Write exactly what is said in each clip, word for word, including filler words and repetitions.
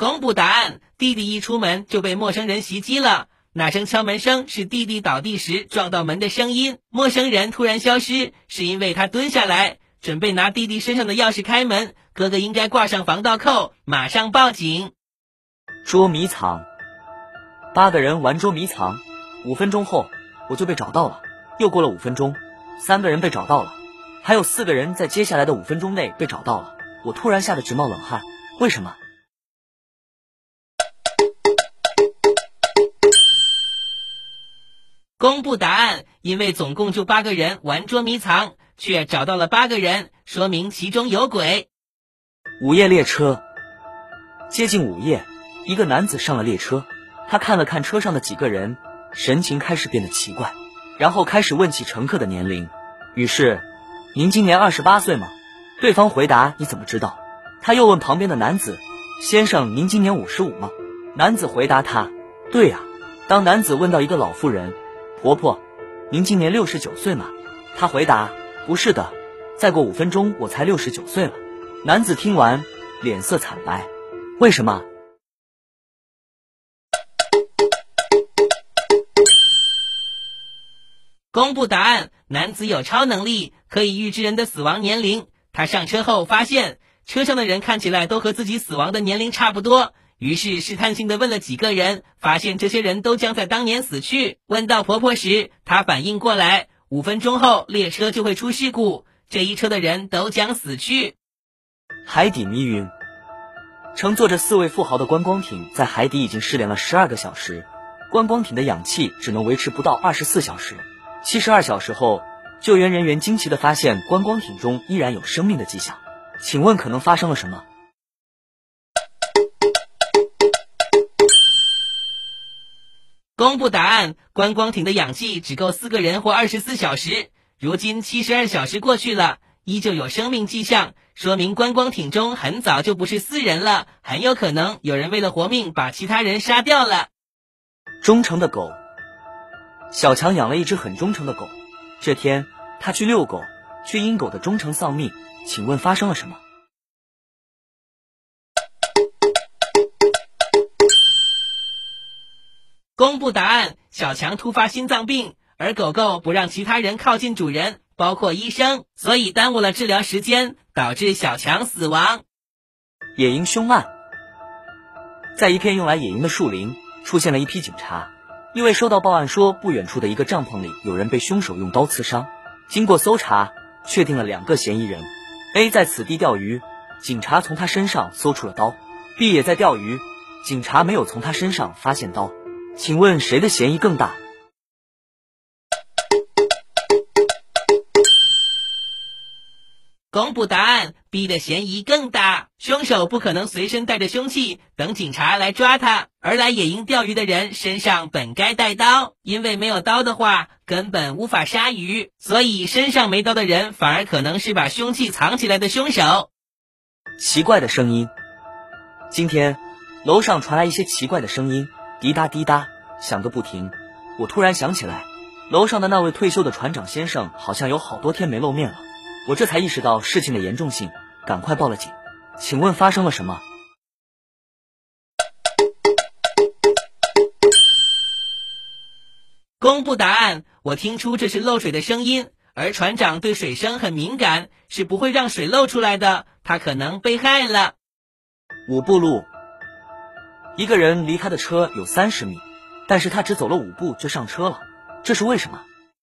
公布答案，弟弟一出门就被陌生人袭击了。那声敲门声是弟弟倒地时撞到门的声音，陌生人突然消失，是因为他蹲下来准备拿弟弟身上的钥匙开门，哥哥应该挂上防盗扣，马上报警。 捉迷藏，八个人玩捉迷藏，五分钟后我就被找到了。又过了五分钟，三个人被找到了，还有四个人在接下来的五分钟内被找到了。我突然吓得直冒冷汗，为什么？ 公布答案，因为总共就八个人玩捉迷藏，却找到了八个人，说明其中有鬼。 午夜列车，接近午夜，一个男子上了列车，他看了看车上的几个人，神情开始变得奇怪，然后开始问起乘客的年龄。于是，您今年二十八岁吗？对方回答，你怎么知道？他又问旁边的男子，先生，您今年五十五吗？男子回答他，对呀、啊。当男子问到一个老妇人，婆婆，您今年六十九岁吗？她回答，不是的，再过五分钟我才六十九岁了。男子听完，脸色惨白，为什么？ 公布答案，男子有超能力，可以预知人的死亡年龄。他上车后发现，车上的人看起来都和自己死亡的年龄差不多，于是试探性地问了几个人，发现这些人都将在当年死去。问到婆婆时，她反应过来，五分钟后列车就会出事故，这一车的人都将死去。 海底迷云，乘坐着四位富豪的观光艇在海底已经失联了十二个小时，观光艇的氧气只能维持不到二十四小时。七十二小时后，救援人员惊奇地发现观光艇中依然有生命的迹象，请问可能发生了什么？ 公布答案，观光艇的氧气只够四个人活二十四小时，如今七十二小时过去了，依旧有生命迹象，说明观光艇中很早就不是四人了，很有可能有人为了活命把其他人杀掉了。 忠诚的狗，小强养了一只很忠诚的狗，这天他去遛狗，却因狗的忠诚丧命，请问发生了什么？ 公布答案，小强突发心脏病，而狗狗不让其他人靠近主人，包括医生，所以耽误了治疗时间，导致小强死亡。 野营凶案，在一片用来野营的树林，出现了一批警察，因为收到报案说不远处的一个帐篷里有人被凶手用刀刺伤。经过搜查，确定了两个嫌疑人。 A 在此地钓鱼，警察从他身上搜出了刀。 B 也在钓鱼，警察没有从他身上发现刀。请问谁的嫌疑更大？ 公布答案 ，B 的嫌疑更大。凶手不可能随身带着凶器等警察来抓他，而来野营钓鱼的人身上本该带刀，因为没有刀的话根本无法杀鱼，所以身上没刀的人反而可能是把凶器藏起来的凶手。 奇怪的声音，今天楼上传来一些奇怪的声音，滴答滴答响个不停。我突然想起来，楼上的那位退休的船长先生好像有好多天没露面了。我这才意识到事情的严重性，赶快报了警。请问发生了什么？ 公布答案，我听出这是漏水的声音，而船长对水声很敏感，是不会让水漏出来的，他可能被害了。 五步路，一个人离他的车有三十米，但是他只走了五步就上车了，这是为什么？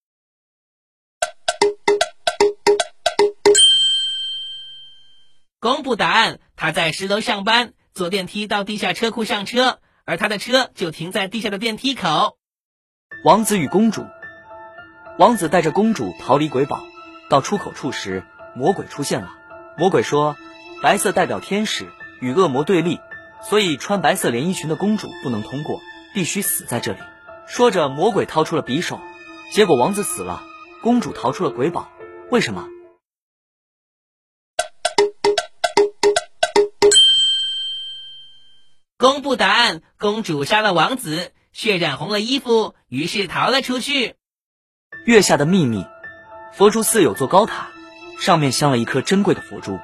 公布答案，他在十楼上班，坐电梯到地下车库上车，而他的车就停在地下的电梯口。 王子与公主，王子带着公主逃离鬼堡，到出口处时，魔鬼出现了。魔鬼说，白色代表天使，与恶魔对立，所以穿白色连衣裙的公主不能通过，必须死在这里。说着，魔鬼掏出了匕首，结果王子死了，公主逃出了鬼堡。为什么？ 公布答案，公主杀了王子，血染红了衣服，于是逃了出去。 月下的秘密，佛珠寺有座高塔，上面镶了一颗珍贵的佛珠。